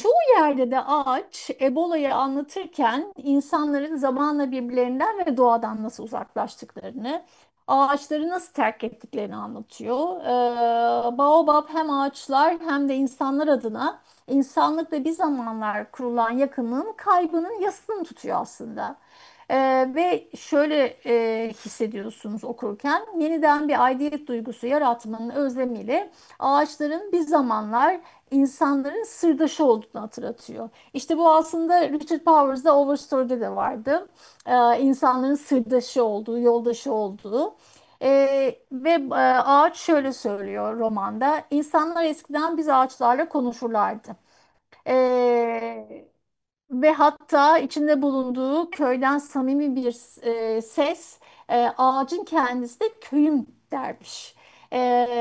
Çoğu yerde de ağaç Ebola'yı anlatırken insanların zamanla birbirlerinden ve doğadan nasıl uzaklaştıklarını, ağaçları nasıl terk ettiklerini anlatıyor. Baobab hem ağaçlar hem de insanlar adına insanlıkla bir zamanlar kurulan yakınlığın kaybının yasını tutuyor aslında. Ve şöyle hissediyorsunuz okurken yeniden bir aidiyet duygusu yaratmanın özlemiyle ağaçların bir zamanlar insanların sırdaşı olduğunu hatırlatıyor. İşte bu aslında Richard Powers'da Overstory'de de vardı. İnsanların sırdaşı olduğu, yoldaşı olduğu. Ve ağaç şöyle söylüyor romanda. İnsanlar eskiden biz ağaçlarla konuşurlardı. Ee, Ve hatta içinde bulunduğu köyden samimi bir ses, ağacın kendisi de köyüm dermiş. E,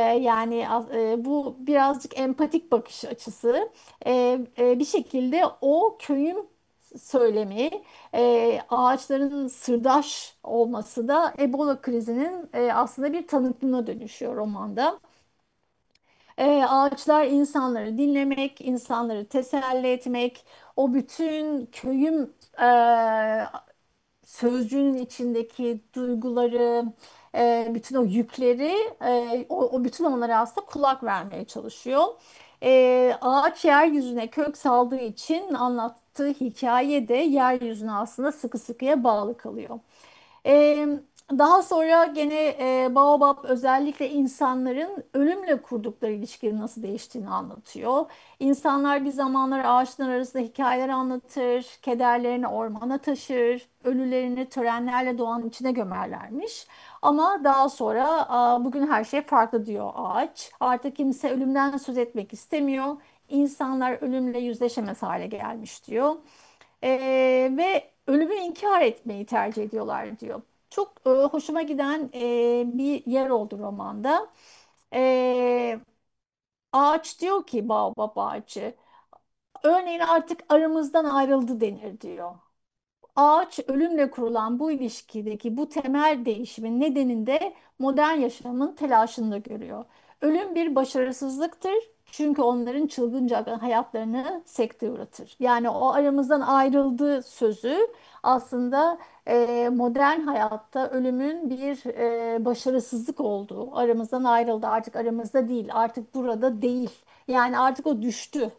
bu birazcık empatik bakış açısı. Bir şekilde o köyüm söylemi, ağaçların sırdaş olması da Ebola krizinin aslında bir tanıklığına dönüşüyor romanda. Ağaçlar insanları dinlemek, insanları teselli etmek, o bütün köyüm sözcüğünün içindeki duyguları, bütün o yükleri, o bütün onlara aslında kulak vermeye çalışıyor. Ağaç yeryüzüne kök saldığı için anlattığı hikaye de yeryüzüne aslında sıkı sıkıya bağlı kalıyor. Ee, Daha sonra gene Baobab özellikle insanların ölümle kurdukları ilişkinin nasıl değiştiğini anlatıyor. İnsanlar bir zamanlar ağaçlar arasında hikayeler anlatır, kederlerini ormana taşır, ölülerini törenlerle doğanın içine gömerlermiş. Ama daha sonra bugün her şey farklı diyor ağaç. Artık kimse ölümden söz etmek istemiyor. İnsanlar ölümle yüzleşemez hale gelmiş diyor. Ve ölümü inkar etmeyi tercih ediyorlar diyor. Çok hoşuma giden bir yer oldu romanda. E, Ağaç diyor ki baobab ağacı, örneğin artık aramızdan ayrıldı denir diyor. Ağaç ölümle kurulan bu ilişkideki bu temel değişimin nedeninde modern yaşamın telaşını da görüyor. Ölüm bir başarısızlıktır. Çünkü onların çılgınca hayatlarını sekteye uğratır. Yani o aramızdan ayrıldığı sözü aslında modern hayatta ölümün bir başarısızlık olduğu, aramızdan ayrıldı, artık aramızda değil, artık burada değil. Yani artık o düştü.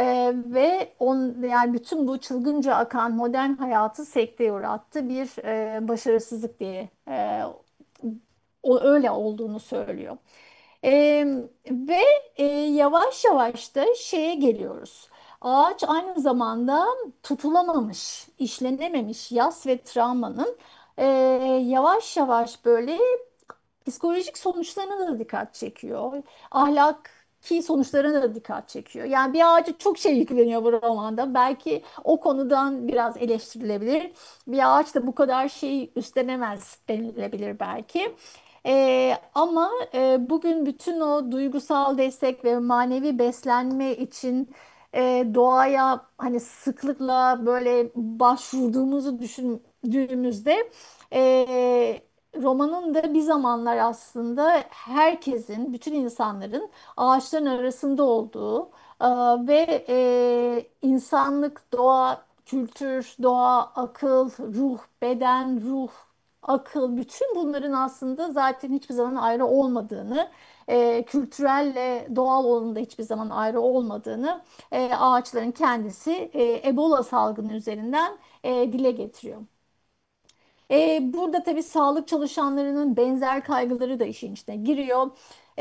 Yani bütün bu çılgınca akan modern hayatı sekteye uğrattı bir başarısızlık diye o öyle olduğunu söylüyor. Ee, ve yavaş yavaş da şeye geliyoruz. Ağaç aynı zamanda tutulamamış, işlenememiş yas ve travmanın e, yavaş yavaş böyle psikolojik sonuçlarına da dikkat çekiyor. Ahlaki sonuçlarına da dikkat çekiyor. Yani bir ağaca çok şey yükleniyor bu romanda. Belki o konudan biraz eleştirilebilir. Bir ağaç da bu kadar şeyi üstlenemez denilebilir belki. Ama bugün bütün o duygusal destek ve manevi beslenme için doğaya hani sıklıkla böyle başvurduğumuzu düşündüğümüzde romanın da bir zamanlar aslında herkesin, bütün insanların ağaçların arasında olduğu e, ve insanlık, doğa, kültür, doğa, akıl, ruh, beden, ruh, akıl, bütün bunların aslında zaten hiçbir zaman ayrı olmadığını, kültürelle doğal olanın da hiçbir zaman ayrı olmadığını ağaçların kendisi Ebola salgını üzerinden dile getiriyor. Burada tabii sağlık çalışanlarının benzer kaygıları da işin içine giriyor.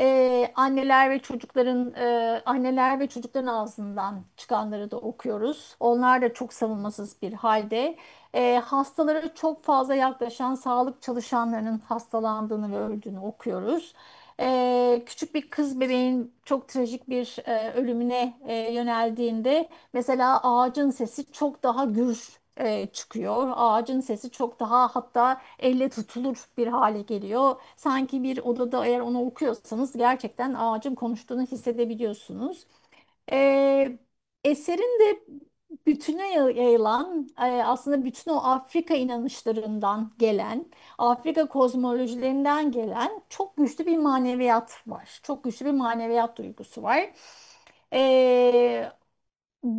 Anneler ve çocukların ağzından çıkanları da okuyoruz. Onlar da çok savunmasız bir halde. Hastalara çok fazla yaklaşan sağlık çalışanlarının hastalandığını ve öldüğünü okuyoruz. Küçük bir kız bebeğin çok trajik bir ölümüne yöneldiğinde mesela ağacın sesi çok daha gür çıkıyor. Ağacın sesi çok daha hatta elle tutulur bir hale geliyor. Sanki bir odada eğer onu okuyorsanız gerçekten ağacın konuştuğunu hissedebiliyorsunuz. E, Eserin de bütüne yayılan aslında bütün o Afrika inanışlarından gelen, Afrika kozmolojilerinden gelen çok güçlü bir maneviyat var. Çok güçlü bir maneviyat duygusu var.